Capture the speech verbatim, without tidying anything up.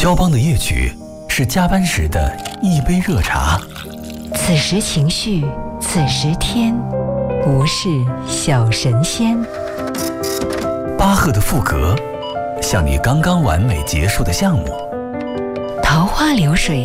肖邦的夜曲是加班时的一杯热茶， 此时情绪，此时天，无事小神仙。 巴赫的赋格像你刚刚完美结束的项目， 桃花流水